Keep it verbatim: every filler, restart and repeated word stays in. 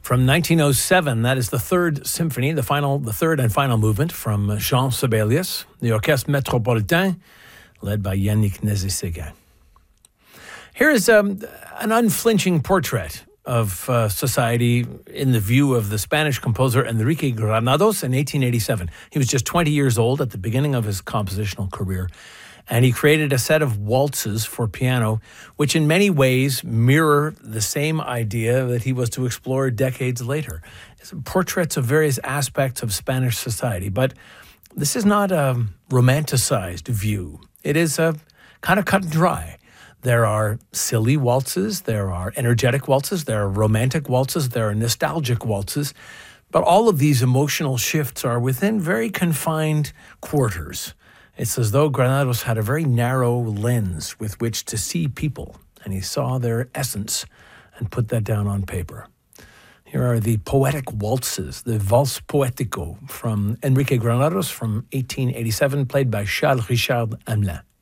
From nineteen oh seven, that is the third symphony, the final, the third and final movement from Jean Sibelius, the Orchestre Métropolitain, led by Yannick Nézet-Séguin. Here is um, an unflinching portrait of uh, society in the view of the Spanish composer Enrique Granados in eighteen eighty-seven. He was just twenty years old at the beginning of his compositional career, and he created a set of waltzes for piano, which in many ways mirror the same idea that he was to explore decades later. It's portraits of various aspects of Spanish society, but this is not a romanticized view. It is a kind of cut and dry. There are silly waltzes, there are energetic waltzes, there are romantic waltzes, there are nostalgic waltzes, but all of these emotional shifts are within very confined quarters. It's as though Granados had a very narrow lens with which to see people, and he saw their essence and put that down on paper. Here are the poetic waltzes, the Valse Poetico from Enrique Granados from eighteen eighty-seven, played by Charles Richard Hamelin.